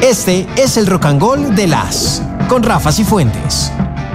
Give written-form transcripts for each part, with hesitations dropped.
Este es el Rock and Roll de las con Rafa Cifuentes.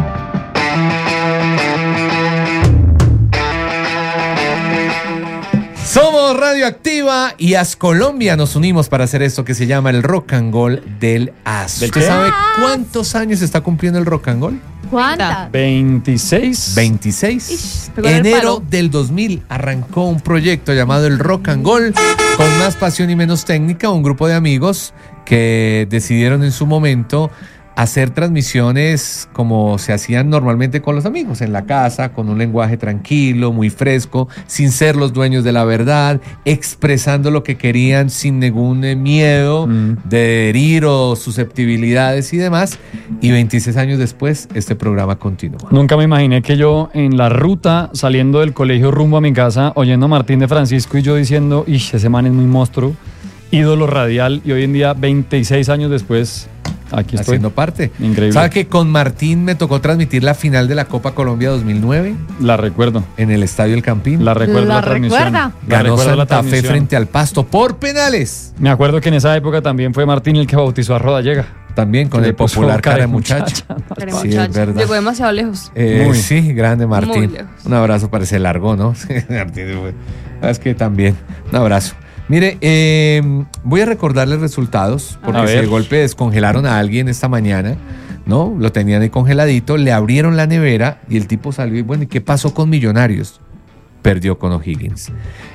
Somos Radioactiva y As Colombia nos unimos para hacer esto que se llama el Rock and Roll del As. ¿Usted sabe cuántos años está cumpliendo el Rock and Roll? ¿Cuántas? 26. 26. Enero del 2000 arrancó un proyecto llamado el Rock and Roll con más pasión y menos técnica. Un grupo de amigos que decidieron en su momento hacer transmisiones como se hacían normalmente con los amigos, en la casa, con un lenguaje tranquilo, muy fresco, sin ser los dueños de la verdad, expresando lo que querían sin ningún miedo de herir o susceptibilidades y demás. Y 26 años después, este programa continúa. Nunca me imaginé que yo en la ruta, saliendo del colegio rumbo a mi casa, oyendo a Martín de Francisco y yo diciendo, ese man es muy monstruo, ídolo radial, y hoy en día, 26 años después, aquí estoy. Haciendo parte. Increíble. ¿Sabe que con Martín me tocó transmitir la final de la Copa Colombia 2009? La recuerdo. En el Estadio El Campín. La recuerdo la transmisión. Ganó Santa Fe frente al Pasto por penales. Me acuerdo que en esa época también fue Martín el que bautizó a Rodallega. También con el popular cara de muchacho. Sí, es verdad. Llegó demasiado lejos. Sí, grande Martín. Muy lejos. Un abrazo, parece largo, ¿no? Martín, es que también. Un abrazo. Mire, voy a recordarles resultados, porque si de golpe descongelaron a alguien esta mañana, ¿no? Lo tenían ahí congeladito, le abrieron la nevera y el tipo salió y bueno, ¿y qué pasó con Millonarios? Perdió con O'Higgins.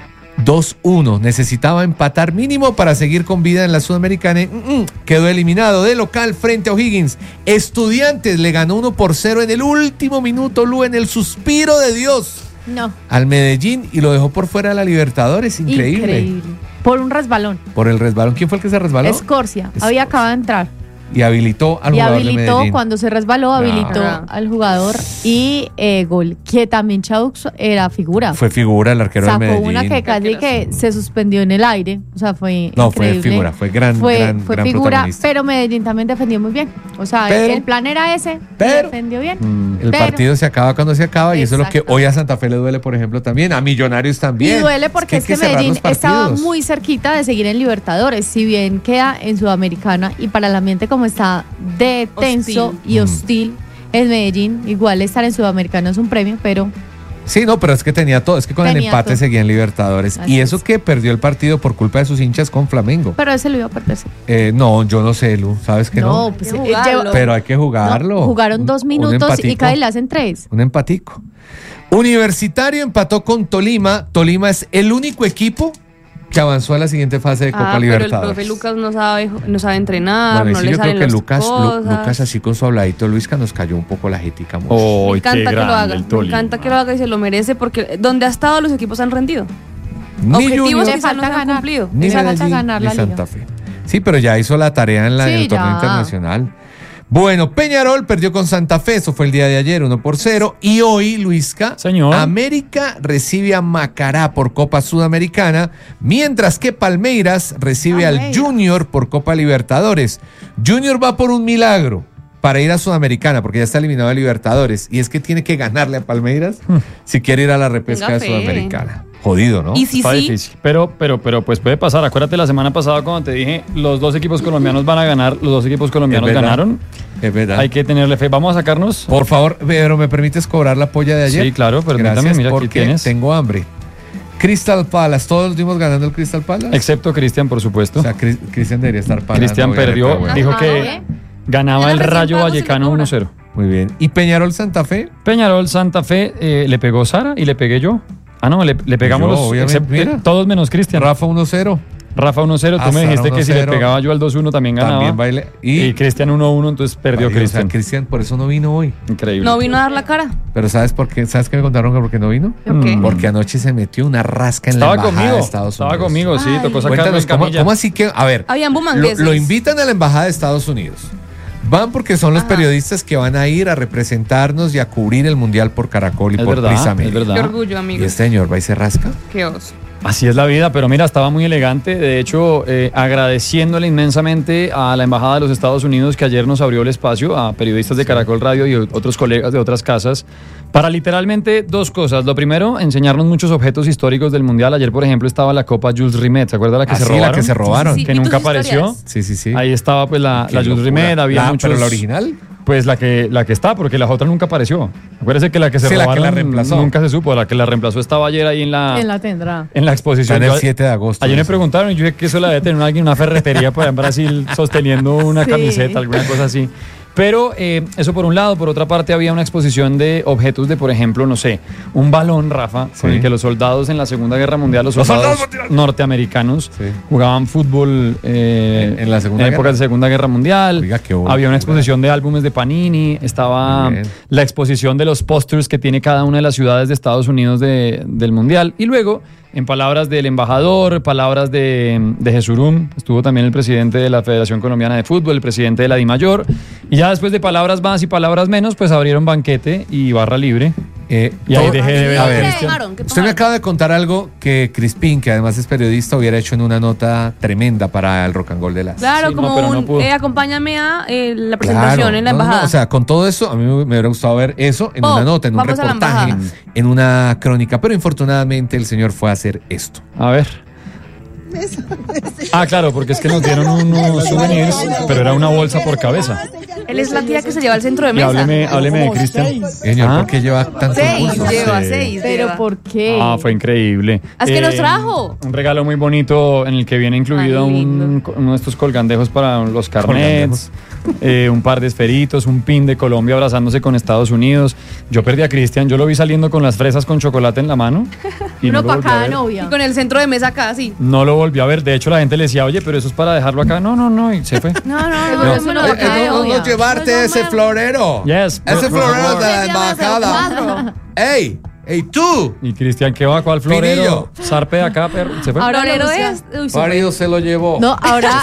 2-1, necesitaba empatar mínimo para seguir con vida en la Sudamericana. Quedó eliminado de local frente a O'Higgins. Estudiantes le ganó 1-0 en el último minuto, Lu, en el suspiro de Dios. No. Al Medellín y lo dejó por fuera de la Libertadores. Increíble. Por un resbalón. Por el resbalón. ¿Quién fue el que se resbaló? Escorcia. Había acabado de entrar. Y habilitó al jugador de Medellín. Cuando se resbaló, habilitó al jugador y gol. Que también Chaux era figura. Fue figura el arquero de Medellín. Sacó una que casi que se suspendió en el aire. O sea, fue no, increíble. Fue figura, fue gran figura, protagonista. pero Medellín también defendió muy bien. O sea, el plan era ese, defendió bien. El partido se acaba cuando se acaba y eso es lo que hoy a Santa Fe le duele, por ejemplo, también. A Millonarios también. Y duele porque es que Medellín estaba muy cerquita de seguir en Libertadores, si bien queda en Sudamericana, y para el ambiente como está de tenso y hostil en Medellín, igual estar en Sudamericano es un premio, pero... Sí, no, pero es que tenía todo, es que con el empate seguía en Libertadores. Así y eso que perdió el partido por culpa de sus hinchas con Flamengo. Pero ese lo iba a perderse. No, yo no sé, Lu, ¿sabes que no? Pues, pero hay que jugarlo. No, jugaron 2 minutos y cada le hacen 3. Un empatico. Universitario empató con Tolima. Tolima es el único equipo que avanzó a la siguiente fase de Copa Libertadores. Pero el profe Lucas no sabe entrenar, bueno, no sí, le yo salen creo que las cosas. Lucas así con su habladito, Luisca, nos cayó un poco la jética. Me encanta que lo haga, y se lo merece porque donde ha estado los equipos han rendido. Objetivos quizás no se han cumplido. Ni Medellín, ni Santa Fe. Sí, pero ya hizo la tarea en el torneo internacional. Bueno, Peñarol perdió con Santa Fe, eso fue el día de ayer, 1-0. Y hoy, Luisca, señor, América recibe a Macará por Copa Sudamericana, mientras que Palmeiras recibe al Junior por Copa Libertadores. Junior va por un milagro para ir a Sudamericana, porque ya está eliminado de Libertadores, y es que tiene que ganarle a Palmeiras si quiere ir a la repesca de Sudamericana. Jodido, ¿no? Y si está difícil. Pero pues puede pasar. Acuérdate la semana pasada cuando te dije los 2 equipos colombianos van a ganar, los 2 equipos colombianos ganaron. Es verdad. Hay que tenerle fe. Vamos a sacarnos. Por favor, pero ¿me permites cobrar la polla de ayer? Sí, claro, pero gracias, mira, porque aquí tienes. Tengo hambre. Crystal Palace, todos dimos ganando el Crystal Palace. Excepto Cristian, por supuesto. O sea, Cristian debería estar pagando. Cristian perdió, dijo que ganaba el Rayo Vallecano 1-0. Muy bien. ¿Y Peñarol Santa Fe? Peñarol Santa Fe, le pegó Sara y le pegué yo. No, le pegamos todos menos Cristian. Rafa 1-0. Rafa 1-0, tú me dijiste que si le pegaba yo al 2-1 también ganaba. También baile. Y Cristian 1-1, entonces perdió Cristian. O sea, Cristian por eso no vino hoy. Increíble. No vino a dar la cara. Pero ¿sabes por qué? ¿Sabes qué me contaron que por qué no vino? Okay. Porque anoche se metió una rasca en la embajada de Estados Unidos. Estaba conmigo, sí, tocó sacarlo en camilla. ¿Cómo así que? A ver, lo invitan a la embajada de Estados Unidos. Van porque son los periodistas que van a ir a representarnos y a cubrir el Mundial por Caracol y por Prisa América. Qué orgullo, amigo. ¿Y este señor va y se rasca? Qué oso. Así es la vida, pero mira, estaba muy elegante. De hecho, agradeciéndole inmensamente a la Embajada de los Estados Unidos que ayer nos abrió el espacio, a periodistas de Caracol Radio y otros colegas de otras casas, para literalmente 2 cosas. Lo primero, enseñarnos muchos objetos históricos del Mundial. Ayer, por ejemplo, estaba la Copa Jules Rimet. ¿Se acuerda la que se robaron? La que se robaron. Sí, que nunca apareció. Sí. Ahí estaba pues la Jules Rimet, había muchos... ¿Pero la original? Pues la que está, porque la otra nunca apareció. Acuérdese que la que se robaron la que la reemplazó. Nunca se supo. La que la reemplazó estaba ayer ahí en la tendrá. En la exposición. Está en el 7 de agosto. Ayer me preguntaron y yo dije que eso la debe tener alguien en una ferretería por allá en Brasil sosteniendo una camiseta, alguna cosa así. Pero eso por un lado. Por otra parte había una exposición de objetos de, por ejemplo, no sé, un balón, Rafa, con el que los soldados en la Segunda Guerra Mundial, los soldados norteamericanos, jugaban fútbol en la época de Segunda Guerra Mundial. Oiga, había una exposición de álbumes de Panini. Estaba la exposición de los pósters que tiene cada una de las ciudades de Estados Unidos del Mundial. Y luego, en palabras del embajador, palabras de Jesurum, estuvo también el presidente de la Federación Colombiana de Fútbol, el presidente de la DIMAYOR, y ya después de palabras más y palabras menos, pues abrieron banquete y barra libre. Y ahí dejé de ver. A ver, usted me acaba de contar algo que Crispín, que además es periodista, hubiera hecho en una nota tremenda para el Rock and Roll de las. Claro, como acompáñame a la presentación en la embajada. O sea, con todo eso, a mí me hubiera gustado ver eso en una nota, en un reportaje, en una crónica, pero infortunadamente el señor fue a hacer esto. A ver. Claro, porque es que nos dieron unos souvenirs, pero era una bolsa por cabeza. Él es la tía que se lleva al centro de mesa. Hábleme de Cristian. Señor, ¿por qué lleva tantos bolsos? Lleva 6. ¿Pero por qué? Fue increíble. Es que nos trajo. Un regalo muy bonito en el que viene incluido uno de estos colgandejos para los carnets, un par de esferitos, un pin de Colombia abrazándose con Estados Unidos. Yo perdí a Cristian, yo lo vi saliendo con las fresas con chocolate en la mano. Y uno para cada novia. Y con el centro de mesa acá, sí. No lo volví a ver. De hecho, la gente le decía, oye, pero eso es para dejarlo acá. No, y se fue. No llevarte ese florero. Yes. Ese florero de la embajada. ¡Ey! Tú! ¿Y Cristian qué va? ¿Cuál florero? Zarpe acá, perro. ¿Se fue? Ahora florero es. Marido se lo llevó. No, ahora.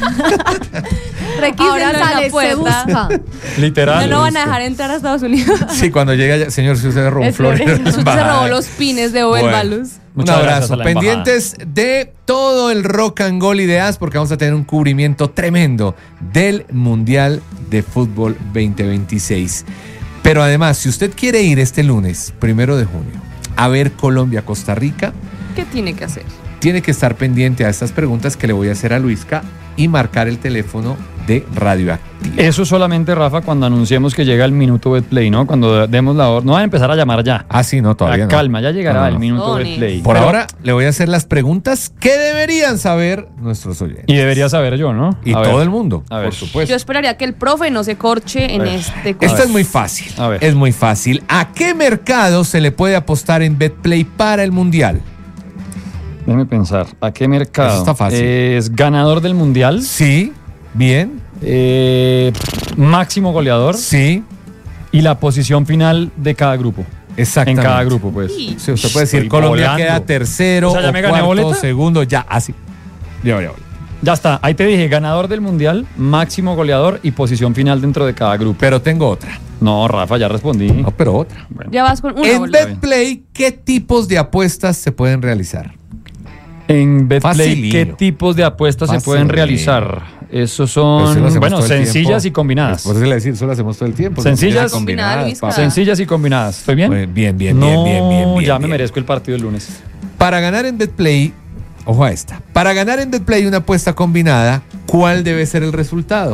Ahora sale, se busca. Literal. No lo van a dejar entrar a Estados Unidos. Sí, cuando llega allá, señor, si usted robó un florero. Se robó los pines de Owen Balus. Un abrazo. Pendientes de todo el Rock and Roll Ideas, porque vamos a tener un cubrimiento tremendo del Mundial de Fútbol 2026. Pero además, si usted quiere ir este lunes, 1 de junio, a ver Colombia-Costa Rica, ¿qué tiene que hacer? Tiene que estar pendiente a estas preguntas que le voy a hacer a Luisca y marcar el teléfono de Radioactiva. Eso solamente, Rafa, cuando anunciemos que llega el minuto Betplay, ¿no? Cuando demos la orden. No van a empezar a llamar ya. Sí, no, todavía no. Calma, ya llegará el minuto Betplay. Por ahora, le voy a hacer las preguntas que deberían saber nuestros oyentes. Y debería saber yo, ¿no? Y todo el mundo, por supuesto. Yo esperaría que el profe no se corche en este caso. Esto es muy fácil. Es muy fácil. ¿A qué mercado se le puede apostar en Betplay para el Mundial? Déjame pensar. ¿A qué mercado? Eso está fácil. ¿Es ganador del Mundial? Sí. Bien. Máximo goleador. Sí. Y la posición final de cada grupo. Exactamente. En cada grupo, pues. Sí, usted puede decir Colombia queda tercero, o ya me gané cuarto, boleta. Segundo, ya, así. Ya está, ahí te dije, ganador del Mundial, máximo goleador y posición final dentro de cada grupo. Pero tengo otra. No, Rafa, ya respondí. No, pero otra. Bueno. Ya vas con una. En Betplay, ¿qué tipos de apuestas se pueden realizar? En Betplay, ¿qué tipos de apuestas se pueden realizar? Esos son, sencillas y combinadas. Por eso le decir, eso lo hacemos todo el tiempo. Sencillas, sencillas y combinadas. ¿Estoy bien? Bien. Ya me merezco el partido el lunes. Para ganar en Betplay, ojo a esta. Para ganar en Betplay una apuesta combinada, ¿cuál debe ser el resultado?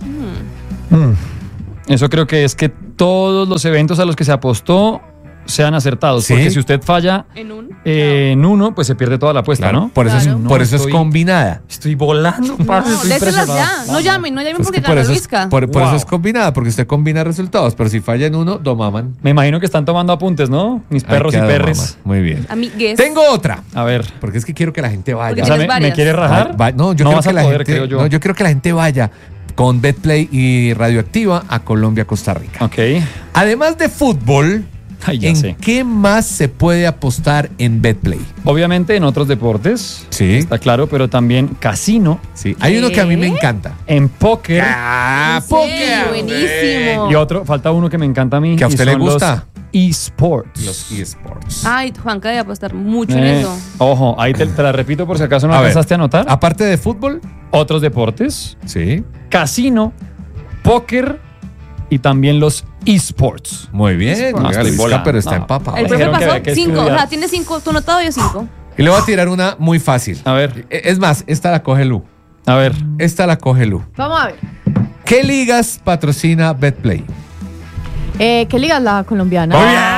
Eso creo que es que todos los eventos a los que se apostó sean acertados. ¿Sí? Porque si usted falla en uno, pues se pierde toda la apuesta, ¿no? Por eso es combinada. Estoy volando, No llamen porque ganó Luisca. Por eso es combinada, porque usted combina resultados, pero si falla en uno, domaman. Me imagino que están tomando apuntes, ¿no? Mis perros y perres. Muy bien. Amigues. Tengo otra. A ver. Porque es que quiero que la gente vaya. O sea, ¿me quiere rajar? No, yo quiero que la gente vaya con Betplay y Radioactiva a Colombia, Costa Rica. Ok. Además de fútbol, ¿en qué más se puede apostar en Betplay? Obviamente en otros deportes. Sí. Está claro, pero también casino. Sí. Hay uno que a mí me encanta. En póker. Póker. Buenísimo. Y otro, falta uno que me encanta a mí. ¿Que a usted le gusta? eSports. Los eSports. Ay, Juanca debe apostar mucho en eso. Ojo, ahí te la repito por si acaso no alcanzaste a anotar. Aparte de fútbol, otros deportes. Sí. Casino, póker y también los eSports. Muy bien. No, pero está empapado. El profe pasó 5. O sea, tiene 5. Tú notado, yo 5. Y le voy a tirar una muy fácil. A ver. Es más, esta la coge Lu. A ver. Esta la coge Lu. Vamos a ver. ¿Qué ligas patrocina Betplay? ¿Qué liga es la colombiana? Muy bien.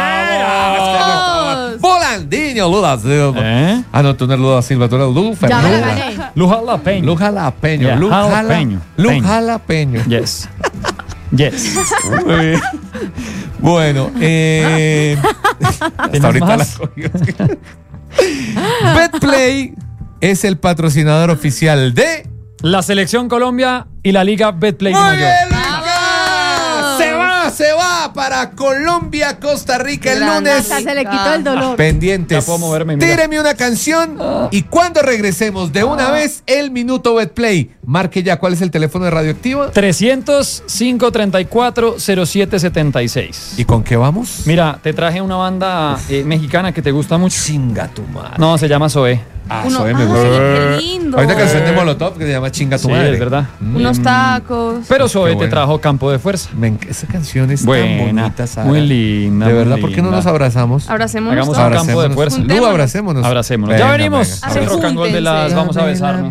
Volandinho, Lula Silva. Ah, no, tú no eres Lula Silva, tú eres Lu Ya me la Fernanda. gané. Lu Jalapeño. Lu Jalapeño. Yeah, Lu jalapeño. Lu Jalapeño. Yes. Yes. Muy bien. Bueno, hasta ahorita la cogió. Betplay es el patrocinador oficial de La Selección Colombia y la Liga Betplay. Muy bien, Luca. Se va para Colombia, Costa Rica el lunes. Hasta se le quitó el dolor. Pendientes. Ya puedo moverme, mira. Tíreme una canción y cuando regresemos de una vez el minuto Betplay. Marque ya cuál es el teléfono de Radioactivo. 300-534-0776. ¿Y con qué vamos? Mira, te traje una banda mexicana que te gusta mucho. Chinga tu madre. No, se llama Zoé. Zoé me gusta. Qué lindo. Hay una canción de Molotov que se llama Chinga tu madre. Sí, es verdad. Unos tacos. Pero Zoé Qué bueno. te trajo Campo de Fuerza. Esa canción es Buena, tan bonita, Sara. muy linda. De muy verdad, ¿por qué no linda. nos abrazamos? Abracémonos Hagamos todos. un campo de fuerza. Lu, abracémonos. Abracémonos. Venga, ya venimos. venga. Otro cangol de las. Vamos a besarnos.